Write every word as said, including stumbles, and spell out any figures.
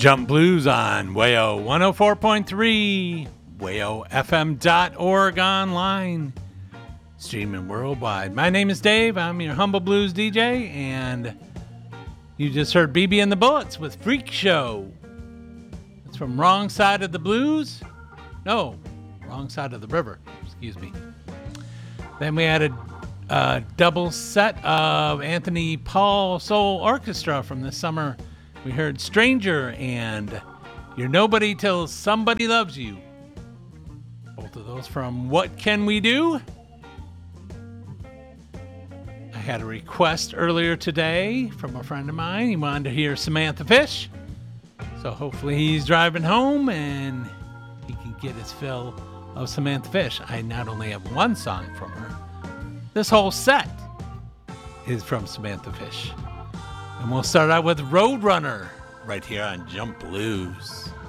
Jump Blues on Wayo one oh four point three, wayo f m dot org online, streaming worldwide. My name is Dave. I'm your humble blues D J, and you just heard B B and the Bullets with Freak Show. It's from Wrong Side of the Blues. No, Wrong Side of the River. Excuse me. Then we had a, a double set of Anthony Paul Soul Orchestra from this summer. We heard Stranger and You're Nobody Till Somebody Loves You. Both of those from What Can We Do? I had a request earlier today from a friend of mine. He wanted to hear Samantha Fish. So hopefully he's driving home and he can get his fill of Samantha Fish. I not only have one song from her, this whole set is from Samantha Fish. And we'll start out with Roadrunner right here on Jump Blues.